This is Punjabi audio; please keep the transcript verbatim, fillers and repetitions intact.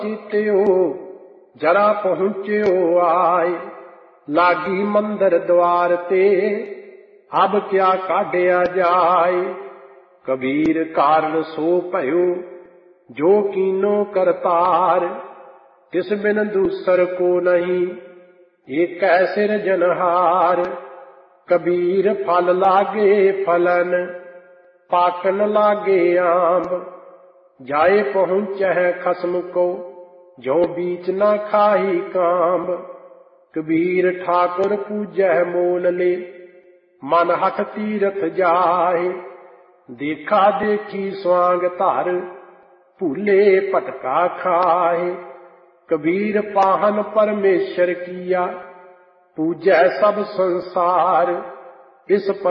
ਚੀਤਿਓ ਜਰਾ ਪਹੁੰਚਿਓ ਆਏ, ਲਾਗੀ ਮੰਦਰ ਦੁਆਰ ਤੇ ਅਬ ਕਿਆ ਕਾਢਿਆ ਜਾਏ। ਕਬੀਰ ਕਾਰਨ ਸੋ ਭਇਓ ਜੋ ਕੀਨੋ ਕਰਤਾਰ, ਤਿਸ ਬਿਨ ਦੂਸਰ ਕੋ ਨਹੀਂ ਏਕੈ ਸਿਰਜਨਹਾਰ। ਕਬੀਰ ਫਲ ਲਾਗੇ ਫਲਨ ਪਾਕਨ ਲਾਗੇ ਆਂਬ, ਜਾਏ ਪਹੁੰਚੈ ਖਸਮ ਕੋ ਜੋ ਬੀਚ ਨਾ ਖਾਹੀ ਕਾਂਬ। ਕਬੀਰ ਠਾਕੁਰ ਪੂਜੈ ਮੋਲ ਲੇ ਮਨ ਹਠ ਤੀਰਥ ਜਾਏ, ਦੇਖਾ ਦੇਖੀ ਸਵਾਂਗ ਧਰ ਭੂਲੇ ਭਟਕਾ ਖਾਏ। ਕਬੀਰ ਪਾਹਨ ਪਰਮੇਸ਼ਰ ਕੀਆ ਪੂਜੈ ਸਭ ਸੰਸਾਰ, ਇਸ